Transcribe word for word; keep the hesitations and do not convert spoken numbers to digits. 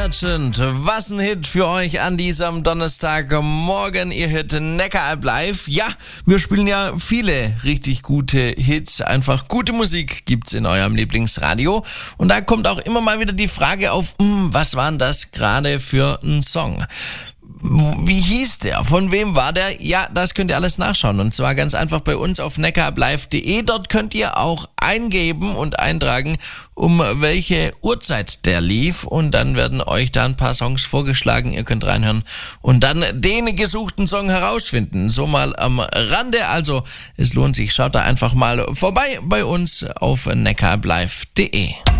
Merchant, was ein Hit für euch an diesem Donnerstagmorgen. Ihr hört Neckaralb live. Ja, wir spielen ja viele richtig gute Hits. Einfach gute Musik gibt's in eurem Lieblingsradio. Und da kommt auch immer mal wieder die Frage auf, mh, was war denn das gerade für ein Song? Wie hieß der? Von wem war der? Ja, das könnt ihr alles nachschauen. Und zwar ganz einfach bei uns auf neckaralblive punkt de. Dort könnt ihr auch eingeben und eintragen, um welche Uhrzeit der lief. Und dann werden euch da ein paar Songs vorgeschlagen. Ihr könnt reinhören und dann den gesuchten Song herausfinden. So mal am Rande. Also, es lohnt sich. Schaut da einfach mal vorbei bei uns auf neckaralblive punkt de.